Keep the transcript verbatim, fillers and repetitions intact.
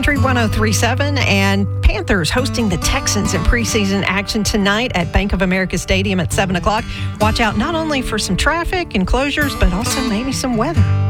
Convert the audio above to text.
Country one oh three point seven, and Panthers hosting the Texans in preseason action tonight at Bank of America Stadium at seven o'clock. Watch out not only for some traffic and closures, but also maybe some weather.